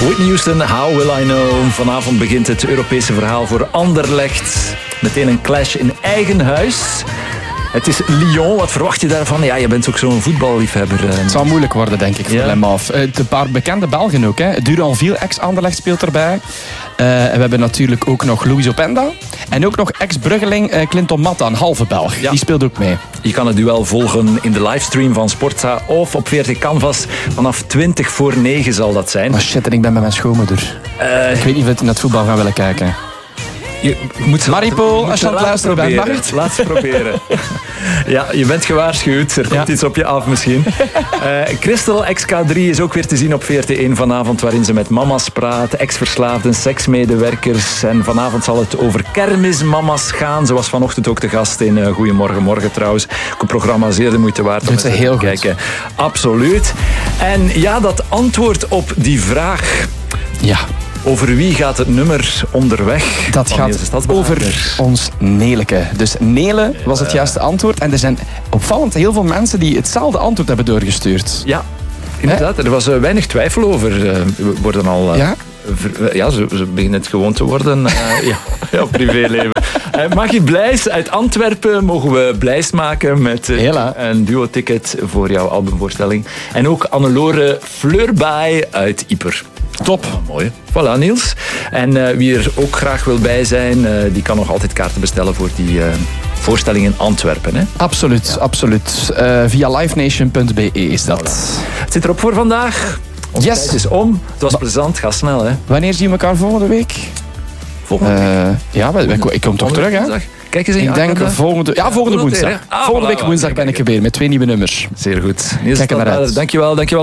Whitney Houston, How Will I Know. Vanavond begint het Europese verhaal voor Anderlecht. Meteen een clash in eigen huis. Het is Lyon, wat verwacht je daarvan? Ja, je bent ook zo'n voetballiefhebber. Het zal moeilijk worden, denk ik, voor Le Mans. Een paar bekende Belgen ook. Duranville, ex-Anderlecht, speelt erbij. We hebben natuurlijk ook nog Louis Openda. En ook nog ex-Bruggeling Clinton Matta, een halve Belg. Ja. Die speelt ook mee. Je kan het duel volgen in de livestream van Sportza of op 40 Canvas. Vanaf 20:20 zal dat zijn. Maar shit, en ik ben met mijn schoonmoeder. Ik weet niet of ik naar het voetbal gaan willen kijken. Maripo, als je aan het luisteren bent, mag het? Laat het proberen. Ja, je bent gewaarschuwd. Er komt iets op je af misschien. Christel XK3 is ook weer te zien op VRT1 vanavond, waarin ze met mama's praat, ex-verslaafden, seksmedewerkers. En vanavond zal het over kermismama's gaan. Ze was vanochtend ook de gast in Goedemorgen Morgen trouwens. Ook een programma zeer de moeite waard om eens te kijken. Absoluut. En ja, dat antwoord op die vraag... Ja. Over wie gaat het nummer onderweg? Dat gaat over ons Neleke. Dus Nele was het juiste antwoord. En er zijn opvallend heel veel mensen die hetzelfde antwoord hebben doorgestuurd. Ja, inderdaad. Er was weinig twijfel over. We worden al... Ja, ze beginnen het gewoon te worden. Ja, privéleven. Maggie Blijs uit Antwerpen mogen we Blijs maken met een duo-ticket voor jouw albumvoorstelling. En ook Annelore Fleurbaai uit Ieper. Top. Mooi. Voilà, Niels. En wie er ook graag wil bij zijn, die kan nog altijd kaarten bestellen voor die voorstelling in Antwerpen. Hè? Absoluut, absoluut. Via livenation.be is dat. Voilà. Het zit erop voor vandaag. Ons tijd is om. Het was plezant. Ga snel, hè. Wanneer zien we elkaar volgende week? Volgende week? Ja, ik kom toch terug, hè? Kijk eens in ik denk volgende woensdag. Volgende week woensdag ben ik er weer met 2 nieuwe nummers. Zeer goed. Niels, kijk er naar uit. Dankjewel.